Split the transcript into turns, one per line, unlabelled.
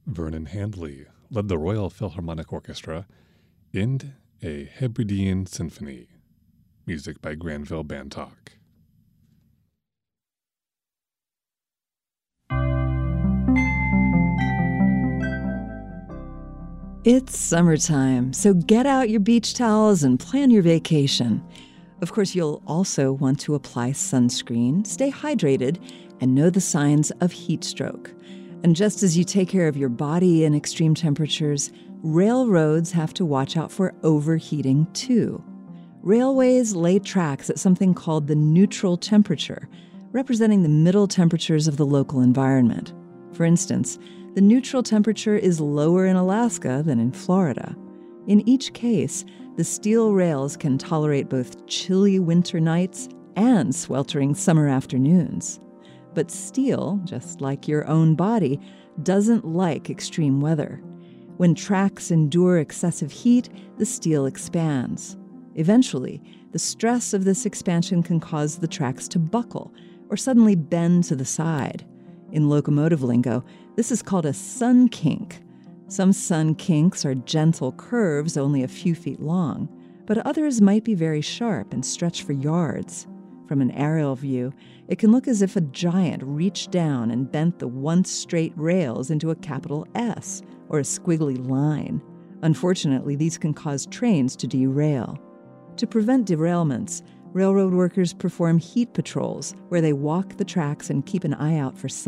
Vernon Handley led the Royal Philharmonic Orchestra in A Hebridean Symphony, music by Granville Bantock.
It's summertime, so get out your beach towels and plan your vacation. Of course, you'll also want to apply sunscreen, stay hydrated, and know the signs of heat stroke. And just as you take care of your body in extreme temperatures, railroads have to watch out for overheating too. Railways lay tracks at something called the neutral temperature, representing the middle temperatures of the local environment. For instance, the neutral temperature is lower in Alaska than in Florida. In each case, the steel rails can tolerate both chilly winter nights and sweltering summer afternoons. But steel, just like your own body, doesn't like extreme weather. When tracks endure excessive heat, the steel expands. Eventually, the stress of this expansion can cause the tracks to buckle or suddenly bend to the side. In locomotive lingo, this is called a sun kink. Some sun kinks are gentle curves only a few feet long, but others might be very sharp and stretch for yards. From an aerial view, it can look as if a giant reached down and bent the once straight rails into a capital S or a squiggly line. Unfortunately, these can cause trains to derail. To prevent derailments, railroad workers perform heat patrols where they walk the tracks and keep an eye out for